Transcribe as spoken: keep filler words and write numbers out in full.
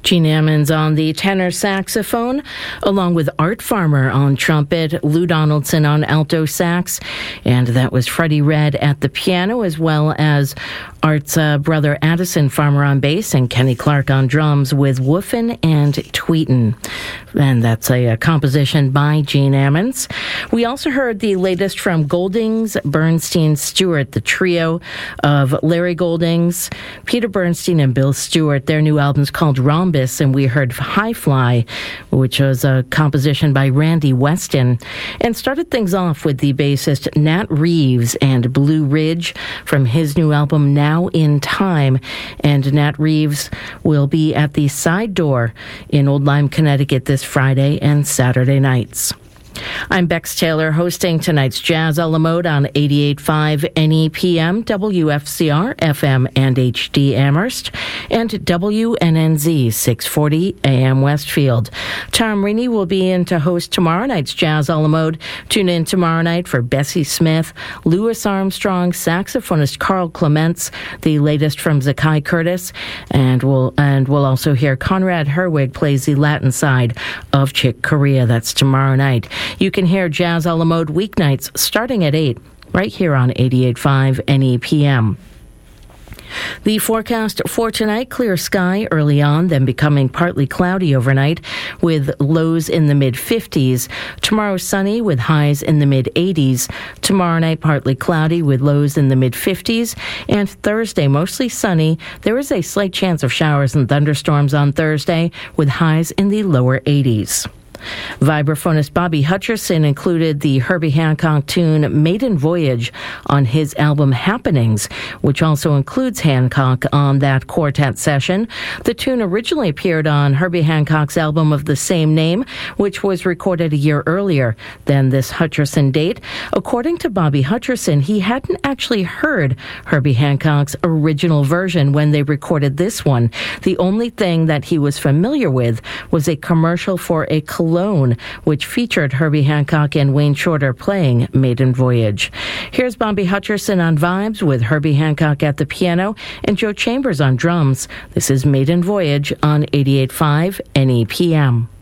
Gene Ammons on the tenor saxophone, along with Art Farmer on trumpet, Lou Donaldson on alto sax, and that was Freddie Redd at the piano, as well as Art's uh, brother Addison Farmer on bass and Kenny Clark on drums with Woofin and Tweetin'. And that's a, a composition by Gene Ammons. We also heard the latest from Goldings, Bernstein, Stewart, the trio of Larry Goldings, Peter Bernstein, and Bill Stewart. Their new album's called Rhombus, and we heard High Fly, which was a composition by Randy Weston, and started things off with the bassist Nat Reeves and Blue Ridge from his new album Now in Time. And Nat Reeves will be at the Side Door in Old Lyme, Connecticut this Friday and Saturday nights. I'm Bex Taylor, hosting tonight's Jazz a la Mode on eighty-eight point five N E P M, W F C R, F M and H D Amherst, and W N N Z six forty A M Westfield. Tom Rini will be in to host tomorrow night's Jazz a la Mode. Tune in tomorrow night for Bessie Smith, Louis Armstrong, saxophonist Carl Clements, the latest from Zakai Curtis, and we'll, and we'll also hear Conrad Herwig plays the Latin side of Chick Corea. That's tomorrow night. You can hear Jazz a la Mode weeknights starting at eight, right here on eighty-eight point five N E P M. The forecast for tonight, clear sky early on, then becoming partly cloudy overnight with lows in the mid-fifties. Tomorrow sunny with highs in the mid-eighties. Tomorrow night partly cloudy with lows in the mid-fifties. And Thursday mostly sunny. There is a slight chance of showers and thunderstorms on Thursday with highs in the lower eighties. Vibraphonist Bobby Hutcherson included the Herbie Hancock tune Maiden Voyage on his album Happenings, which also includes Hancock on that quartet session. The tune originally appeared on Herbie Hancock's album of the same name, which was recorded a year earlier than this Hutcherson date. According to Bobby Hutcherson, he hadn't actually heard Herbie Hancock's original version when they recorded this one. The only thing that he was familiar with was a commercial for a Alone, which featured Herbie Hancock and Wayne Shorter playing Maiden Voyage. Here's Bobby Hutcherson on vibes with Herbie Hancock at the piano and Joe Chambers on drums. This is Maiden Voyage on eighty-eight point five N E P M.